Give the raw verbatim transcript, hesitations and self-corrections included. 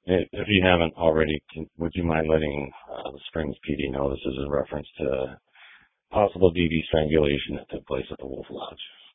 If if you haven't already, can, would you mind letting uh, the Springs P D know this is in reference to possible D V strangulation that took place at the Wolf Lodge?